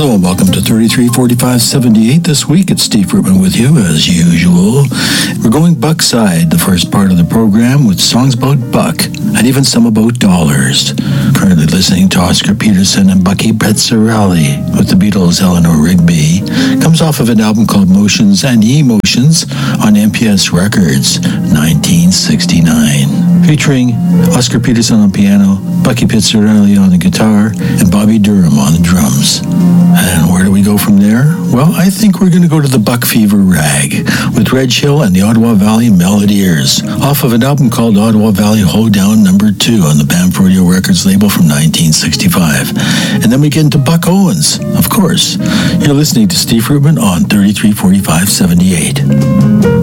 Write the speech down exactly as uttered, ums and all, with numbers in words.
Hello and welcome to thirty-three forty-five seventy-eight. This week it's Steve Rubin with you as usual. We're going Buckside, the first part of the program, with songs about buck and even some about dollars. Currently listening to Oscar Peterson and Bucky Pizzarelli with the Beatles' Eleanor Rigby. Comes off of an album called Motions and Emotions on M P S Records, nineteen sixty-nine. Featuring Oscar Peterson on piano, Bucky Pizzarelli on the guitar, and Bobby Durham on the drums. And where do we go from there? Well, I think we're going to go to the Buck Fever Rag with Reg Hill and the Ottawa Valley Melodiers off of an album called Ottawa Valley Hoedown number two on the Bamfordio Records label from nineteen sixty-five. And then we get into Buck Owens, of course. You're listening to Steve Rubin on thirty-three forty-five seventy-eight.